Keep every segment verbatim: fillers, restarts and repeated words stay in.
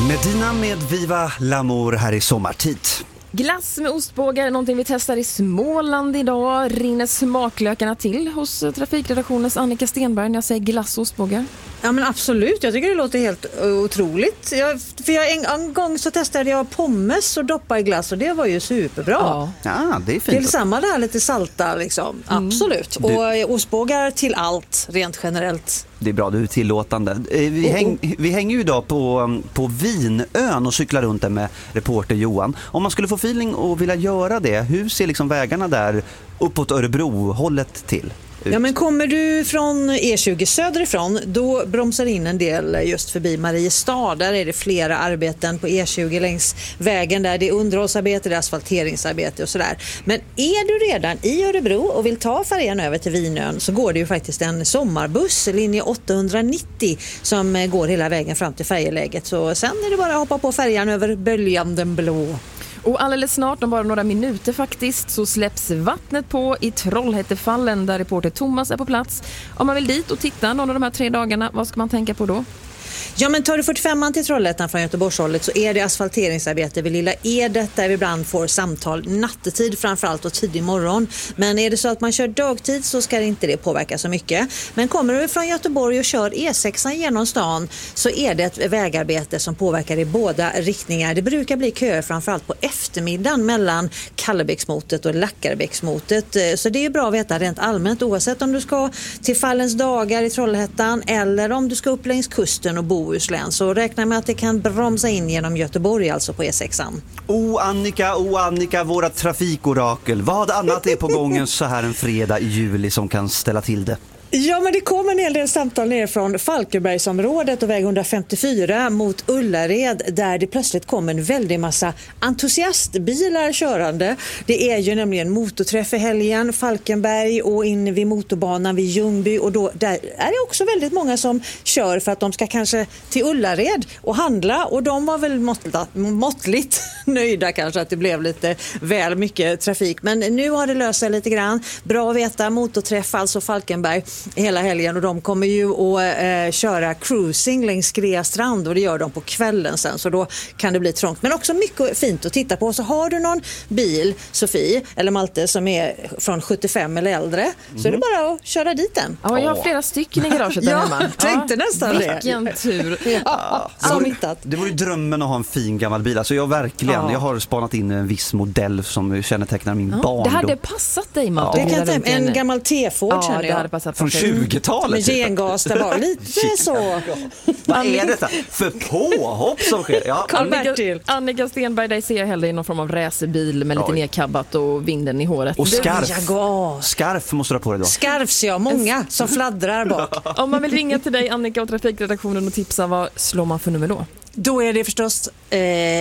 Medina med Viva L'Amour här i sommartid. Glass med ostbågar är någonting vi testar i Småland idag. Rinner smaklökarna till hos trafikredaktionens Annika Stenberg när jag säger glass och ostbågar? Ja men absolut, jag tycker det låter helt otroligt. Jag, för jag, en, en gång så testade jag pommes och doppa i glass och det var ju superbra. Ja, ja det är fint. Det är samma där, lite salta liksom. Mm. Absolut. Och du... ostbågar till allt, rent generellt. Det är bra, du är tillåtande. Vi, oh, häng, oh. vi hänger ju idag på, på Vinön och cyklar runt där med reporter Johan. Om man skulle få feeling och vilja göra det, hur ser liksom vägarna där uppåt Örebro-hållet till? Ut. Ja, men kommer du från E tjugo söderifrån, då bromsar in en del just förbi Mariestad. Där är det flera arbeten på E tjugo längs vägen där. Det är underhållsarbete, det är asfalteringsarbete och sådär. Men är du redan i Örebro och vill ta färjan över till Vinön, så går det ju faktiskt en sommarbuss, linje åttahundranittio, som går hela vägen fram till färjeläget. Så sen är det bara att hoppa på färjan över Böljanden blå. Och alldeles snart, om bara några minuter faktiskt, så släpps vattnet på i Trollhättefallen där reporter Thomas är på plats. Om man vill dit och titta någon av de här tre dagarna, vad ska man tänka på då? Ja, men tar du fyrtiofemman till Trollhättan från Göteborgshållet så är det asfalteringsarbete vid Lilla Edet där vi ibland får samtal nattetid, framförallt och tidig morgon. Men är det så att man kör dagtid så ska inte det påverka så mycket. Men kommer du från Göteborg och kör E sex genom stan så är det ett vägarbete som påverkar i båda riktningar. Det brukar bli köer framförallt på eftermiddagen mellan Kallebäcksmotet och Lackarbäcksmotet. Så det är bra att veta rent allmänt, oavsett om du ska till Fallens dagar i Trollhättan eller om du ska upp längs kusten och Bohuslän, så räknar med att det kan bromsa in genom Göteborg, alltså på E sexan. Oh Annika, oh Annika, våra trafikorakel. Vad annat är på gången så här en fredag i juli som kan ställa till det? Ja, men det kom en hel del samtal ner från Falkenbergsområdet och väg etthundrafemtiofyra mot Ullared där det plötsligt kom en väldig massa entusiastbilar körande. Det är ju nämligen motorträff i helgen, Falkenberg och in vid motorbanan vid Ljungby, och då där är det också väldigt många som kör för att de ska kanske till Ullared och handla, och de var väl måttligt, måttligt nöjda kanske att det blev lite väl mycket trafik. Men nu har det löst sig lite grann. Bra att veta, motorträff alltså Falkenberg hela helgen, och de kommer ju att eh, köra cruising längs Skrea strand, och det gör de på kvällen sen, så då kan det bli trångt. Men också mycket fint att titta på. Så har du någon bil, Sofie eller Malte, som är från sjuttiofem eller äldre, mm. så är det bara att köra dit den. Ja, jag har flera stycken i garaget där hemma. Jag tänkte ja, nästan det. Vilken tur. Ja, det, vore, hittat. det vore drömmen att ha en fin gammal bil. Alltså jag verkligen, ja. jag har spanat in en viss modell som kännetecknar min ja, barndom. Det hade passat dig, Malte. Ja. Det kan en gammal T-Ford ja, känner jag. Det hade passat från tjugotalet. Med gengas där var lite så. Vad är detta för påhopp som sker? Ja. Annika, Annika Stenberg, dig ser jag hellre i någon form av racerbil med lite Oj. nedkabbat och vinden i håret. Och skarf. Skarf måste du ha på dig då. Skarfs, ja. Många som fladdrar bak. Om man vill ringa till dig, Annika, och trafikredaktionen och tipsa, vad slår man för nummer då? Då är det förstås eh,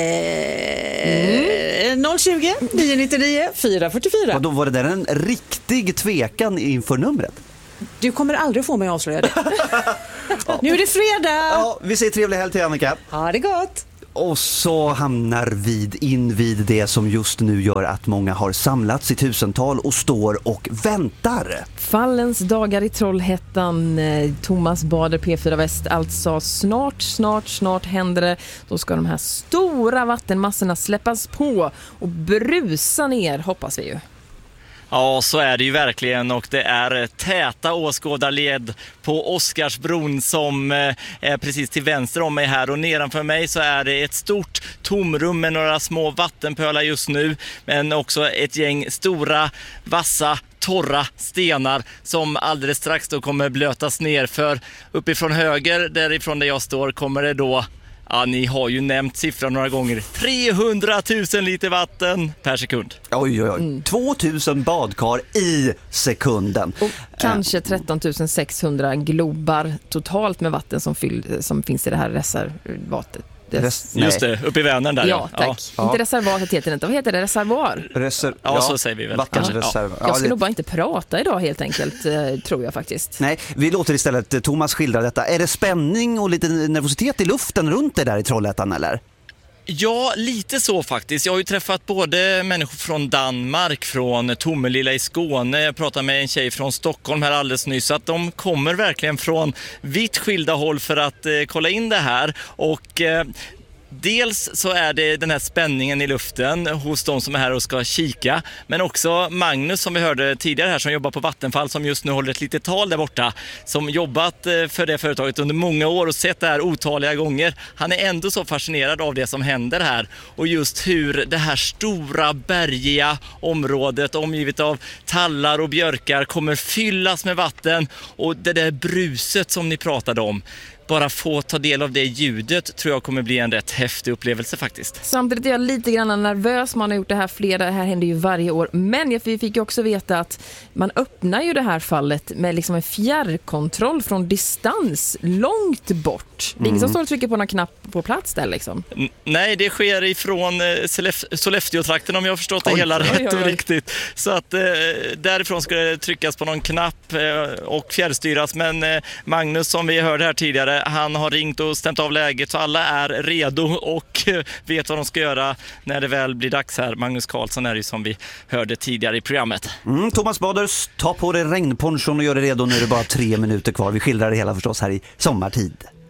mm. noll tjugo, nio nittionio, fyra fyrtiofyra. Och då var det där en riktig tvekan inför numret. Du kommer aldrig få mig att avslöja det. Ja. Nu är det fredag. Ja, vi säger trevlig helg till Annika. Ha det gott. Och så hamnar vi in vid det som just nu gör att många har samlats i tusental och står och väntar. Fallens dagar i Trollhättan, Thomas Bader, P fyra Väst, alltså snart, snart, snart händer det. Då ska de här stora vattenmassorna släppas på och brusa ner, hoppas vi ju. Ja, så är det ju verkligen, och det är täta åskådarled på Oscarsbron som är precis till vänster om mig här, och nedanför mig så är det ett stort tomrum med några små vattenpölar just nu, men också ett gäng stora, vassa, torra stenar som alldeles strax då kommer blötas ner, för uppifrån höger, därifrån där jag står, kommer det då, ja, ni har ju nämnt siffran några gånger, trehundratusen liter vatten per sekund. Oj, oj, oj. Mm. tvåtusen badkar i sekunden. Och kanske tretton tusen sexhundra globar totalt med vatten som, fyll, som finns i det här reservatet. Res- Just det, uppe i Vänern där. Ja, tack. Ja. Inte reservatet heter det inte. Vad heter det? Reservoar? Reser- ja, ja, så säger vi väl. Vattenreserv. Ja. Jag ska nog bara inte prata idag helt enkelt, tror jag faktiskt. Nej, vi låter istället Thomas skildra detta. Är det spänning och lite nervositet i luften runt det där i Trollhättan, eller? Ja, lite så faktiskt. Jag har ju träffat både människor från Danmark, från Tomelilla i Skåne. Jag pratade med en tjej från Stockholm här alldeles nyss. Att de kommer verkligen från vitt skilda håll för att eh, kolla in det här. Och... Eh, Dels så är det den här spänningen i luften hos de som är här och ska kika, men också Magnus som vi hörde tidigare här som jobbar på Vattenfall som just nu håller ett litet tal där borta, som jobbat för det företaget under många år och sett det här otaliga gånger. Han är ändå så fascinerad av det som händer här och just hur det här stora bergiga området omgivet av tallar och björkar kommer fyllas med vatten och det där bruset som ni pratade om. Bara få ta del av det ljudet tror jag kommer bli en rätt häftig upplevelse faktiskt. Samtidigt är jag lite grann nervös. Man har gjort det här flera, det här händer ju varje år. Men vi fick ju också veta att man öppnar ju det här fallet med liksom en fjärrkontroll från distans långt bort. Det är ingen som står och trycker på någon knapp på plats där liksom. N- nej, det sker ifrån eh, Sollef- Sollefteå-trakten om jag har förstått det oj, hela oj, rätt oj, oj. och riktigt. Så att eh, därifrån ska det tryckas på någon knapp eh, och fjärrstyras. Men eh, Magnus som vi hörde här tidigare, han har ringt och stämt av läget så alla är redo och eh, vet vad de ska göra när det väl blir dags här. Magnus Karlsson är ju som vi hörde tidigare i programmet. Mm, Thomas Baders, ta på dig regnponchon och gör det redo. Nu är det bara tre minuter kvar. Vi skildrar det hela förstås här i sommartid.